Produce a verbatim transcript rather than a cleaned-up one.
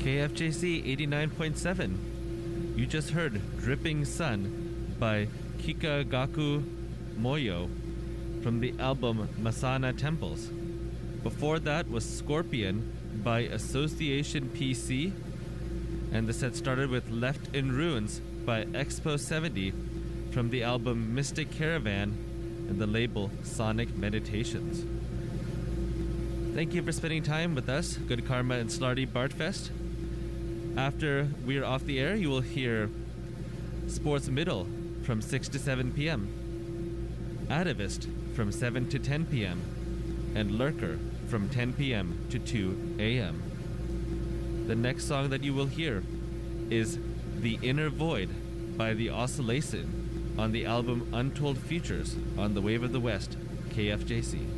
K F J C eighty-nine point seven. You just heard Dripping Sun by Kikagaku Moyo from the album Masana Temples. Before that was Scorpion by Association P C, and the set started with Left in Ruins by Expo seventy from the album Mystic Caravan and the label Sonic Meditations. Thank you for spending time with us, Good Karma and Slarty Bartfest. After we're off the air, you will hear Sports Middle from six to seven p.m., Atavist from seven to ten p.m., and Lurker from ten p.m. to two a.m. The next song that you will hear is The Inner Void by The Oscillation on the album Untold Futures on the Wave of the West, K F J C.